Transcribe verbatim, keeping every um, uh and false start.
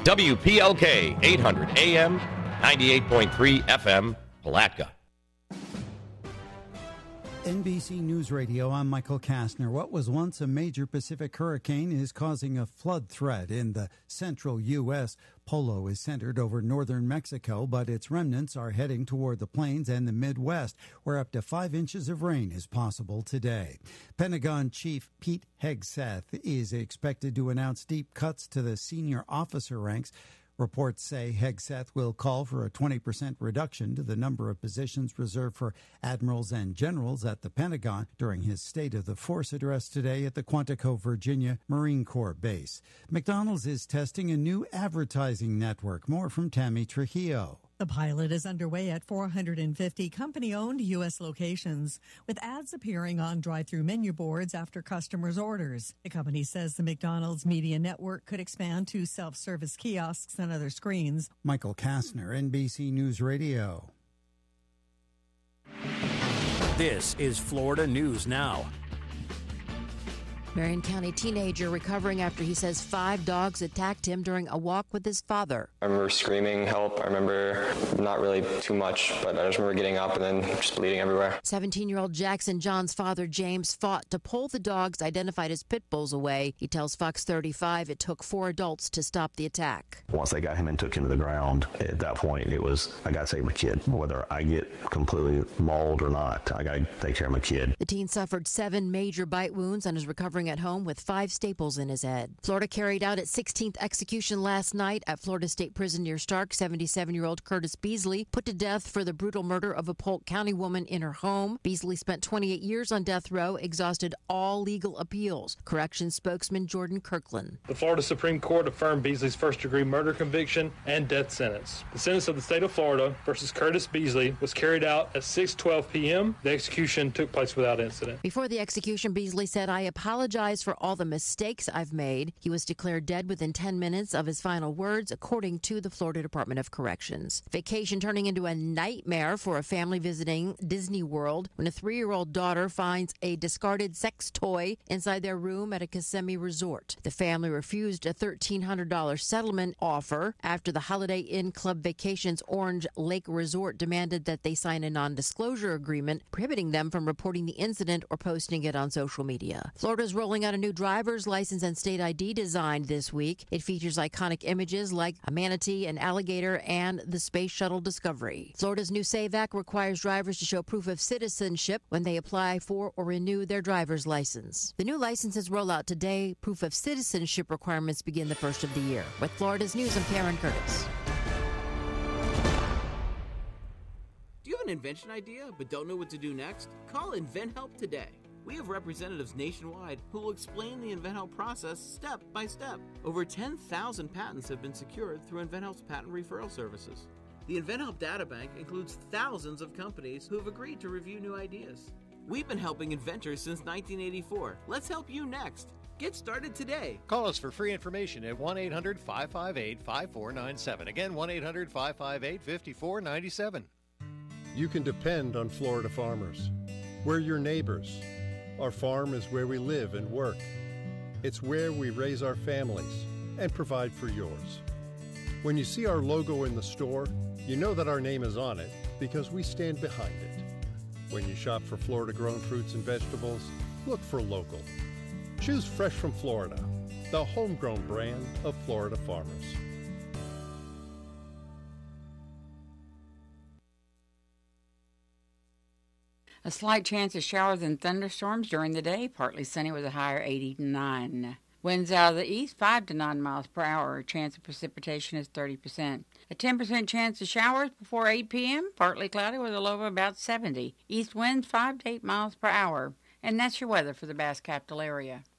W P L K, eight hundred A M, ninety-eight point three F M, Palatka. N B C News Radio, I'm Michael Kastner. What was once a major Pacific hurricane is causing a flood threat in the central U S. Polo is centered over northern Mexico, but its remnants are heading toward the plains and the Midwest, where up to five inches of rain is possible today. Pentagon Chief Pete Hegseth is expected to announce deep cuts to the senior officer ranks. Reports say Hegseth will call for a twenty percent reduction to the number of positions reserved for admirals and generals at the Pentagon during his State of the Force address today at the Quantico, Virginia Marine Corps Base. McDonald's is testing a new advertising network. More from Tammy Trujillo. The pilot is underway at four hundred fifty company-owned U S locations, with ads appearing on drive-thru menu boards after customers' orders. The company says the McDonald's media network could expand to self-service kiosks and other screens. Michael Kastner, N B C News Radio. This is Florida News Now. Marion County teenager recovering after he says five dogs attacked him during a walk with his father. I remember screaming help. I remember not really too much, but I just remember getting up and then just bleeding everywhere. seventeen-year-old Jackson John's father, James, fought to pull the dogs identified as pit bulls away. He tells Fox thirty-five it took four adults to stop the attack. Once they got him and took him to the ground, at that point it was, I got to save my kid. Whether I get completely mauled or not, I got to take care of my kid. The teen suffered seven major bite wounds and is recovering at home with five staples in his head. Florida carried out its sixteenth execution last night at Florida State Prison near Stark. seventy-seven-year-old Curtis Beasley put to death for the brutal murder of a Polk County woman in her home. Beasley spent twenty-eight years on death row, exhausted all legal appeals. Corrections spokesman Jordan Kirkland. The Florida Supreme Court affirmed Beasley's first-degree murder conviction and death sentence. The sentence of the state of Florida versus Curtis Beasley was carried out at six twelve p.m. The execution took place without incident. Before the execution, Beasley said, "I apologize for all the mistakes I've made." He was declared dead within ten minutes of his final words, according to the Florida Department of Corrections. Vacation turning into a nightmare for a family visiting Disney World when a three-year-old daughter finds a discarded sex toy inside their room at a Kissimmee resort. The family refused a thirteen hundred dollars settlement offer after the Holiday Inn Club Vacations Orange Lake Resort demanded that they sign a non-disclosure agreement prohibiting them from reporting the incident or posting it on social media. Florida's rolling out a new driver's license and state I D design this week. It features iconic images like a manatee, an alligator, and the Space Shuttle Discovery. Florida's new SAVE Act requires drivers to show proof of citizenship when they apply for or renew their driver's license. The new licenses roll out today. Proof of citizenship requirements begin the first of the year. With Florida's News, I'm Karen Curtis. Do you have an invention idea but don't know what to do next? Call InventHelp today. We have representatives nationwide who will explain the InventHelp process step by step. Over ten thousand patents have been secured through InventHelp's patent referral services. The InventHelp Databank includes thousands of companies who have agreed to review new ideas. We've been helping inventors since nineteen eighty-four. Let's help you next. Get started today. Call us for free information at one eight hundred five five eight five four nine seven. Again, one eight hundred five five eight five four nine seven. You can depend on Florida farmers. We're your neighbors. Our farm is where we live and work. It's where we raise our families and provide for yours. When you see our logo in the store, you know that our name is on it because we stand behind it. When you shop for Florida-grown fruits and vegetables, look for local. Choose Fresh from Florida, the homegrown brand of Florida farmers. A slight chance of showers and thunderstorms during the day, partly sunny with a higher eighty-nine. Winds out of the east, five to nine miles per hour. Chance of precipitation is thirty percent. A ten percent chance of showers before eight p.m., partly cloudy with a low of about seventy. East winds five to eight miles per hour. And that's your weather for the Bass Capital area.